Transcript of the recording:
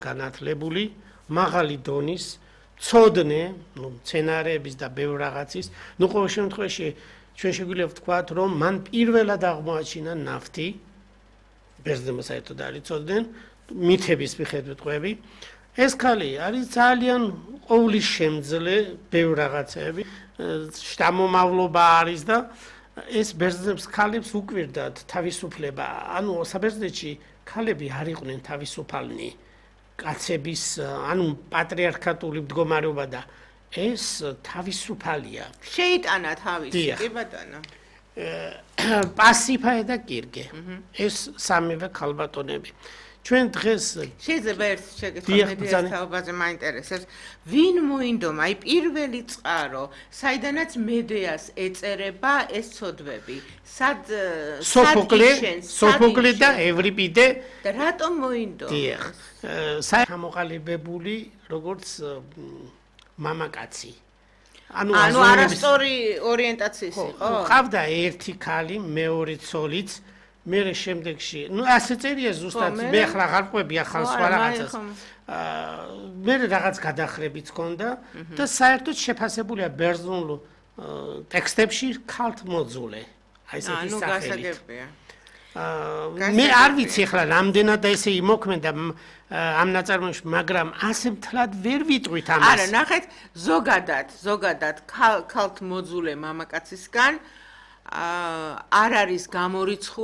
განათლებული, მაღალი დონის, ცოდნე, მცენარეების და ბევრ რაღაცის, ყოველ შემთხვევაში ჩვენ შეგვიძლია ვთქვათ, რომ მან პირველად აღმოაჩინა ნავთი, ბერძნებმა საერთოდ არ იცოდნენ, მითების მიხედვით ყვები. ეს ქალი არის ძალიან ყოვლისშემძლე ბევრ რაღაცები, შთამომავლობა არის და ეს ბერძნებს ქალებს უკვირდათ თავისუფლება. ანუ საბერძნეთში ქალები არ იყვნენ თავისუფალნი. კაცების, ანუ პატრიარქატული მდგომარეობა და ეს თავისუფალია. შეიტანა თავისი, კი ბატონო. პასიფა და კირგე. ეს სამივე ქალბატონები. ჩვენ დღეს შეიძლება ერთ შეგეცვალეთ თაობაზე მაინტერესებს ვინ მოინდომა აი პირველი წყარო საიდანაც მედეას ეწერება ეს ცოდვები სად სოფოკლე და ევრიპიდე და რატომ მოინდომა დიახ გამოყალიბებული როგორც მამაკაცი ანუ არასწორი ორიენტაციის იყო ყავდა ერთი ქალი მეორე ცოლიც მე შემდეგში ასე წერია ზუსტად მე ახლა აღარ ყვები ახალ სხვა რაღაცას მე რაღაც გადახრებიც ჰქონდა და საერთოდ შეფასებულია ბერძნულ ტექსტებში ქალთმოძულე აი ესეთი სახელით მე არ ვიცი ახლა რამდენად ესე იმოქმედა ამ ნაწარმოებში მაგრამ ასე მთლად ვერ ვიტყვით ამას არა ნახეთ ზოგადად ქალთმოძულე მამაკაცისგან არ არის გამორიცხული